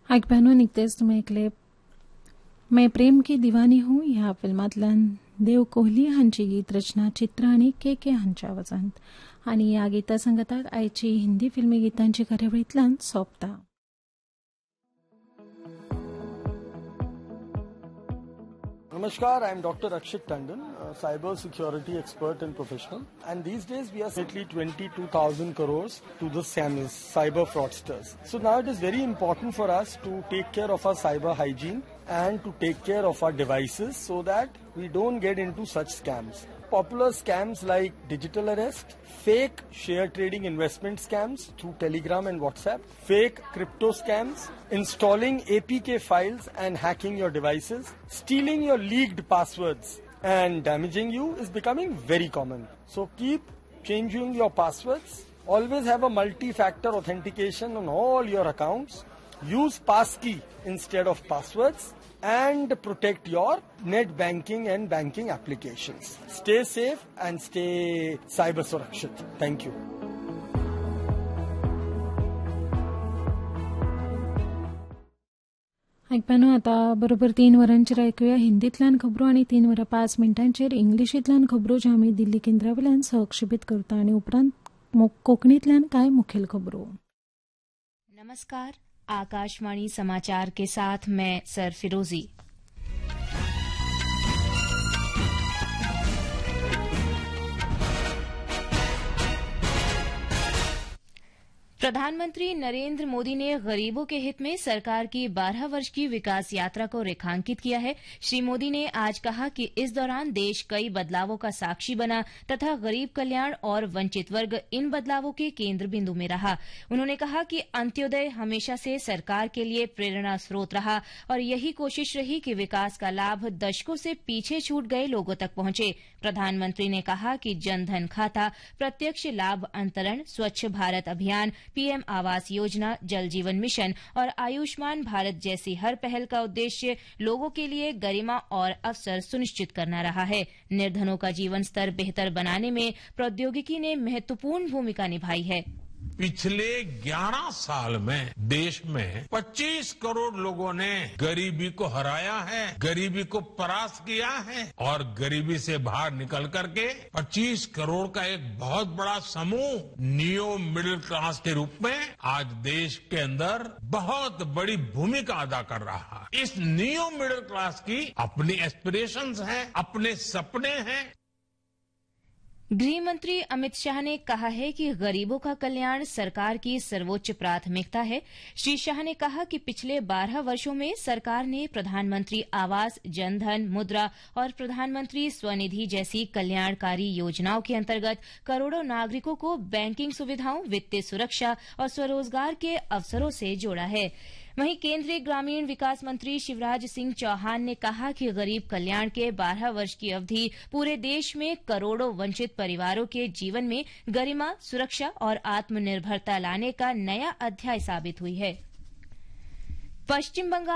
ऐकप्यानो निकतेच तुम्ही ऐकले मैं प्रेम की दिवानी हूँ ह्या फिल्मांतल्यान देव कोहली हांची गीत रचना चित्र आणि के हांच्या आवाजांत आणि ह्या गिता संगताक आयची हिंदी फिल्मी गितांची कार्यावळींतल्यान सोंपता. Namaskar, I am Dr. Akshit Tandon, a cyber security expert and professional. And these days we are nearly 22,000 crores to the scammers, cyber fraudsters. So now it is very important for us to take care of our cyber hygiene and to take care of our devices so that we don't get into such scams. Popular scams like digital arrest, fake share trading investment scams through Telegram and WhatsApp, fake crypto scams, installing APK files and hacking your devices, stealing your leaked passwords and damaging you is becoming very common. So keep changing your passwords. Always have a multi-factor authentication on all your accounts. Use passkey instead of passwords and protect your net banking and banking applications. Stay safe and stay cyber surakshit. Thank you. ऐकप्यानो आता बरोबर 3 वरांचेर ऐकुया हिंदींतल्यान खबरो आणि 3 वरां 5 मिनटांचेर इंग्लिशींतल्यान खबरो ज्यो आमी दिल्ली केंद्रावेल्यान सहक्षेपीत करता आणि उपरांत कोंकणींतल्यान कांय मुखेल खबरो. नमस्कार, आकाशवाणी समाचार के साथ मैं सर फिरोजी. प्रधानमंत्री नरेंद्र मोदी ने गरीबों के हित में सरकार की 12 वर्ष की विकास यात्रा को रेखांकित किया है. श्री मोदी ने आज कहा कि इस दौरान देश कई बदलावों का साक्षी बना तथा गरीब कल्याण और वंचित वर्ग इन बदलावों के केंद्र बिंदु में रहा. उन्होंने कहा कि अंत्योदय हमेशा से सरकार के लिए प्रेरणा स्रोत रहा और यही कोशिश रही कि विकास का लाभ दशकों से पीछे छूट गए लोगों तक पहुंचे. प्रधानमंत्री ने कहा कि जनधन खाता, प्रत्यक्ष लाभ अंतरण, स्वच्छ भारत अभियान, पीएम आवास योजना, जल जीवन मिशन और आयुष्मान भारत जैसी हर पहल का उद्देश्य लोगों के लिए गरिमा और अवसर सुनिश्चित करना रहा है. निर्धनों का जीवन स्तर बेहतर बनाने में प्रौद्योगिकी ने महत्वपूर्ण भूमिका निभाई है. पिछले 11 साल में देश में 25 करोड़ लोगों ने गरीबी को हराया है, गरीबी को परास्त किया है और गरीबी से बाहर निकल करके 25 करोड़ का एक बहुत बड़ा समूह नियो मिडिल क्लास के रूप में आज देश के अंदर बहुत बड़ी भूमिका अदा कर रहा है. इस नियो मिडिल क्लास की अपनी एस्पिरेशंस हैं, अपने सपने हैं. गृह मंत्री अमित शाह ने कहा है कि गरीबों का कल्याण सरकार की सर्वोच्च प्राथमिकता है. श्री शाह ने कहा कि पिछले 12 वर्षों में सरकार ने प्रधानमंत्री आवास, जनधन, मुद्रा और प्रधानमंत्री स्वनिधि जैसी कल्याणकारी योजनाओं के अंतर्गत करोड़ों नागरिकों को बैंकिंग सुविधाओं, वित्तीय सुरक्षा और स्वरोजगार के अवसरों से जोड़ा है. वहीं केंद्रीय ग्रामीण विकास मंत्री शिवराज सिंह चौहान ने कहा कि गरीब कल्याण के 12 वर्ष की अवधि पूरे देश में करोड़ों वंचित परिवारों के जीवन में गरिमा, सुरक्षा और आत्मनिर्भरता लाने का नया अध्याय साबित हुई है. पश्चिम बंगाल